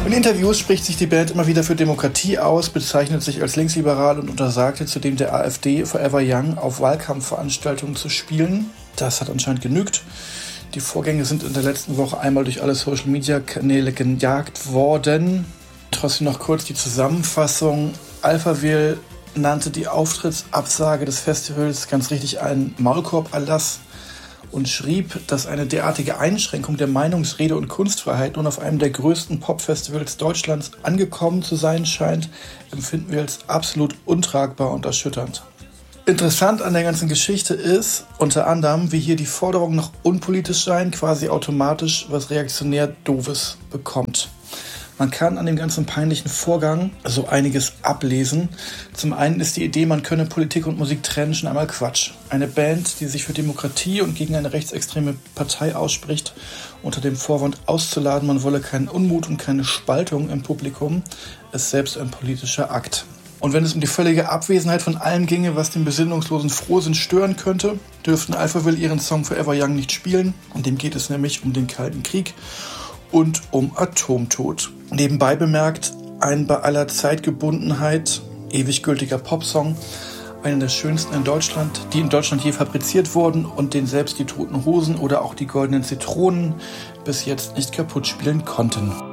In Interviews spricht sich die Band immer wieder für Demokratie aus, bezeichnet sich als linksliberal und untersagte zudem der AfD Forever Young auf Wahlkampfveranstaltungen zu spielen. Das hat anscheinend genügt. Die Vorgänge sind in der letzten Woche einmal durch alle Social-Media-Kanäle gejagt worden. Trotzdem noch kurz die Zusammenfassung. Alphaville nannte die Auftrittsabsage des Festivals ganz richtig einen Maulkorb-Erlass und schrieb, dass eine derartige Einschränkung der Meinungs-, Rede- und Kunstfreiheit nun auf einem der größten Popfestivals Deutschlands angekommen zu sein scheint, empfinden wir als absolut untragbar und erschütternd. Interessant an der ganzen Geschichte ist unter anderem, wie hier die Forderungen noch unpolitisch seien, quasi automatisch was reaktionär Doofes bekommt. Man kann an dem ganzen peinlichen Vorgang so einiges ablesen. Zum einen ist die Idee, man könne Politik und Musik trennen, schon einmal Quatsch. Eine Band, die sich für Demokratie und gegen eine rechtsextreme Partei ausspricht, unter dem Vorwand auszuladen, man wolle keinen Unmut und keine Spaltung im Publikum, ist selbst ein politischer Akt. Und wenn es um die völlige Abwesenheit von allem ginge, was den besinnungslosen Frohsinn stören könnte, dürften Alphaville ihren Song Forever Young nicht spielen. In dem geht es nämlich um den Kalten Krieg und um Atomtod. Nebenbei bemerkt, ein bei aller Zeitgebundenheit ewig gültiger Popsong, einer der schönsten in Deutschland, die in Deutschland je fabriziert wurden und den selbst die Toten Hosen oder auch die Goldenen Zitronen bis jetzt nicht kaputt spielen konnten.